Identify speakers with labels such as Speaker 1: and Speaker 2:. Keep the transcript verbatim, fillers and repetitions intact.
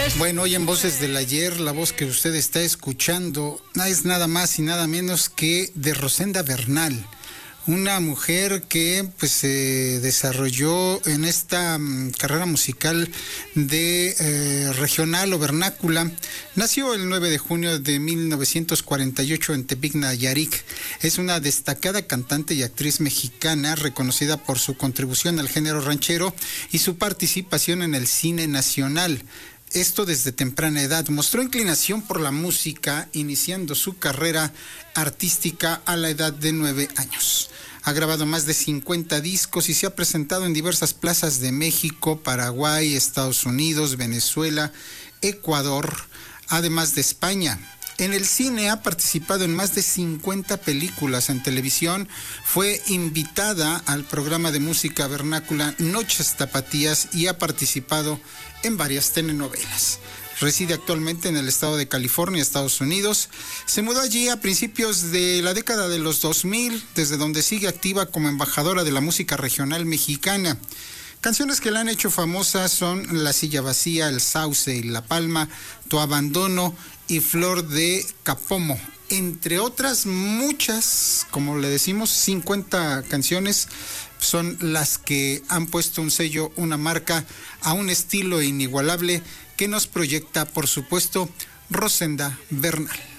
Speaker 1: Bueno, hoy en Voces del Ayer, la voz que usted está escuchando es nada más y nada menos que de Rosenda Bernal, una mujer que pues se desarrolló en esta um, carrera musical de eh, regional o vernácula. Nació el nueve de junio de mil novecientos cuarenta y ocho en Tepic, Nayarit. Es una destacada cantante y actriz mexicana reconocida por su contribución al género ranchero y su participación en el cine nacional. Esto desde temprana edad. Mostró inclinación por la música, iniciando su carrera artística a la edad de nueve años. Ha grabado más de cincuenta discos y se ha presentado en diversas plazas de México, Paraguay, Estados Unidos, Venezuela, Ecuador, además de España. En el cine ha participado en más de cincuenta películas. En televisión fue invitada al programa de música vernácula Noches Tapatías y ha participado en varias telenovelas. Reside actualmente en el estado de California, Estados Unidos. Se mudó allí a principios de la década de los dos mil, desde donde sigue activa como embajadora de la música regional mexicana. Canciones que la han hecho famosa son La Silla Vacía, El Sauce y La Palma, Tu Abandono y Flor de Capomo, entre otras muchas, como le decimos, cincuenta canciones son las que han puesto un sello, una marca a un estilo inigualable que nos proyecta, por supuesto, Rosenda Bernal.